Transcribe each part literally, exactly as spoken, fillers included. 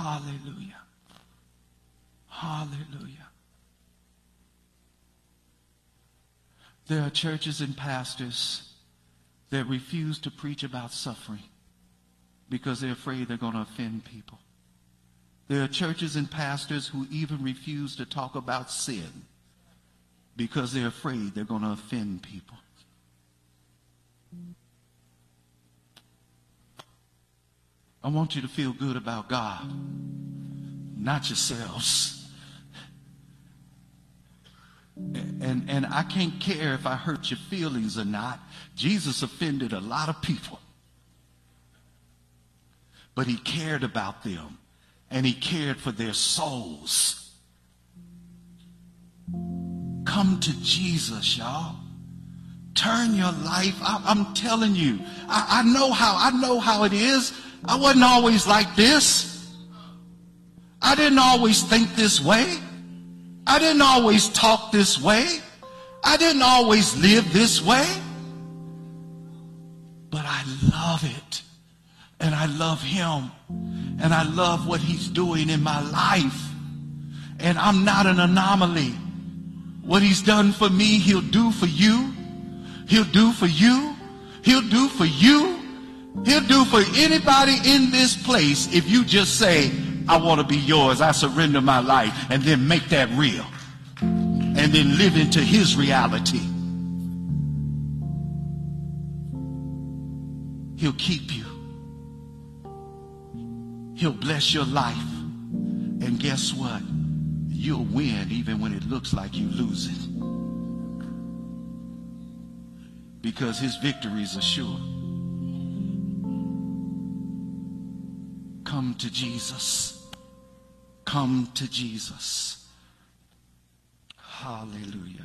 Hallelujah. Hallelujah. There are churches and pastors that refuse to preach about suffering because they're afraid they're going to offend people. There are churches and pastors who even refuse to talk about sin because they're afraid they're going to offend people. I want you to feel good about God, not yourselves. And, and I can't care if I hurt your feelings or not. Jesus offended a lot of people. But he cared about them, and he cared for their souls. Come to Jesus, y'all. Turn your life. I, I'm telling you, I, I know how, I know how it is. I wasn't always like this. I didn't always think this way. I didn't always talk this way. I didn't always live this way. But I love it. And I love him. And I love what he's doing in my life. And I'm not an anomaly. What he's done for me, he'll do for you. He'll do for you. He'll do for you. He'll do for anybody in this place if you just say, I want to be yours. I surrender my life. And then make that real. And then live into his reality. He'll keep you. He'll bless your life. And guess what? You'll win even when it looks like you lose it. Because his victories are sure. Come to Jesus. Come to Jesus. Hallelujah.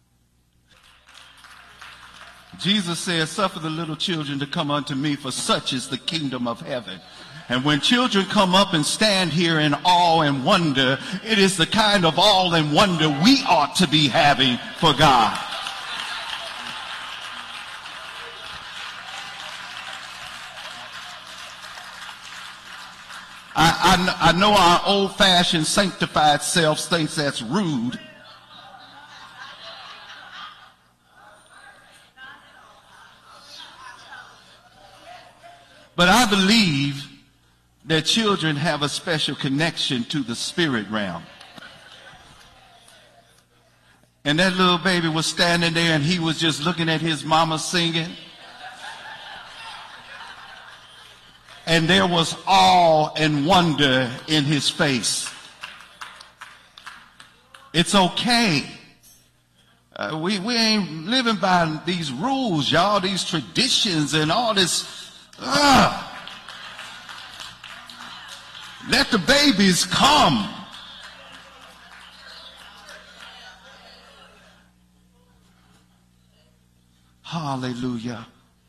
Jesus said, suffer the little children to come unto me, for such is the kingdom of heaven. And when children come up and stand here in awe and wonder, it is the kind of awe and wonder we ought to be having for God. I, I, I know our old-fashioned sanctified selves thinks that's rude. But I believe that children have a special connection to the spirit realm. And that little baby was standing there and he was just looking at his mama singing. And there was awe and wonder in his face. It's okay. Uh, we, we ain't living by these rules, y'all, these traditions and all this. Uh, let the babies come. Hallelujah.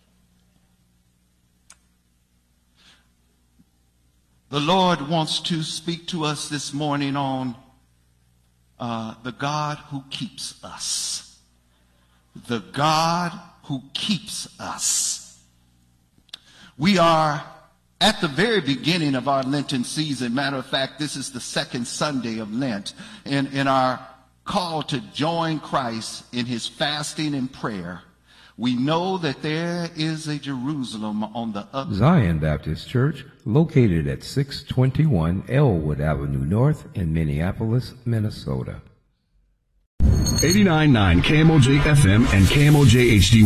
The Lord wants to speak to us this morning on uh, the God who keeps us. The God who keeps us. We are at the very beginning of our Lenten season. Matter of fact, this is the second Sunday of Lent. In, in our call to join Christ in his fasting and prayer, we know that there is a Jerusalem on the other. Zion Baptist Church, located at six twenty-one Elwood Avenue North in Minneapolis, Minnesota. eighty-nine point nine K M O J F M and K M O J H D